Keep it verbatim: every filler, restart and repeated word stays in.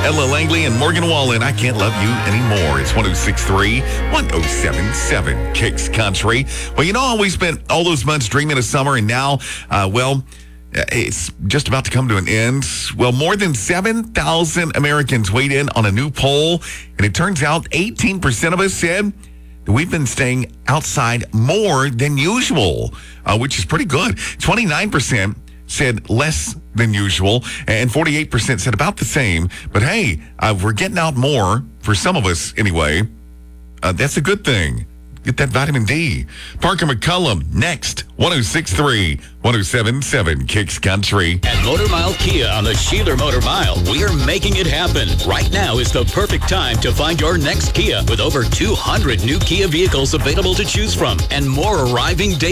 Ella Langley and Morgan Wallen, I Can't Love You Anymore. It's one oh six point three, one oh seven point seven Kicks Country. Well, you know how we spent all those months dreaming of summer, and now, uh, well, it's just about to come to an end. Well, more than seven thousand Americans weighed in on a new poll, and it turns out eighteen percent of us said that we've been staying outside more than usual, uh, which is pretty good. twenty-nine percent said less than usual, and forty-eight percent said about the same. But hey, uh, we're getting out more, for some of us anyway. Uh, that's a good thing. Get that vitamin D. Parker McCullum, next. one oh six point three, one oh seven point seven Kicks Country. At Motor Mile Kia on the Sheeler Motor Mile, we're making it happen. Right now is the perfect time to find your next Kia with over two hundred new Kia vehicles available to choose from and more arriving daily.